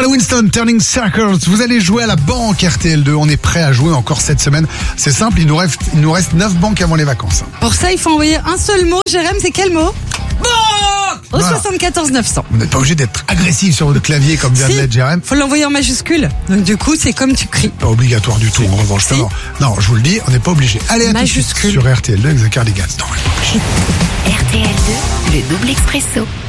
Voilà Winston, Turning Circles. Vous allez jouer à la banque RTL2. On est prêt à jouer encore cette semaine. C'est simple, il nous reste 9 banques avant les vacances. Pour ça, il faut envoyer un seul mot. Jérém, c'est quel mot? Au Voilà. 74 900. Vous n'êtes pas obligé d'être agressif sur votre clavier comme vient de l'être Jérém. Faut l'envoyer en majuscule. Donc du coup, c'est comme tu cries. Pas obligatoire du tout, en revanche. Si. Non, je vous le dis, on n'est pas obligé. Allez, à tout de suite Majuscule. sur RTL2 avec The Cardigans. Non, on n'est pas obligé. RTL2, le double expresso.